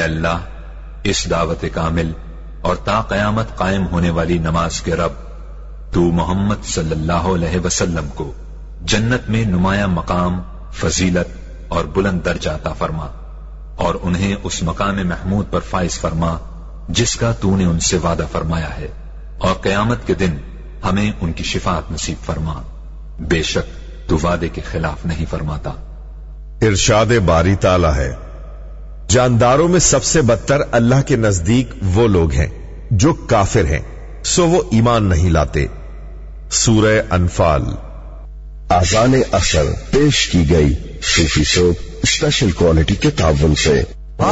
अल्लाह, इस दावत कामिल और ता क़यामत कायम होने वाली नमाज के रब, तू मोहम्मद सल्लल्लाहु अलैहि वसल्लम को जन्नत में नुमाया मकाम, फजीलत और बुलंद दर्जा अता फरमा और उन्हें उस मकाम महमूद पर फाइज फरमा जिसका तूने उनसे वादा फरमाया है, और क़यामत के दिन हमें उनकी शिफाअत नसीब फरमा। बेशक तू वादे के खिलाफ नहीं फरमाता। इरशाद बारी ताला है, जानदारों में सबसे बदतर अल्लाह के नजदीक वो लोग हैं जो काफिर हैं, सो वो ईमान नहीं लाते। सूरह अनफाल। आज़ान असर पेश की गई सूफी सोप स्पेशल क्वालिटी के तावन से।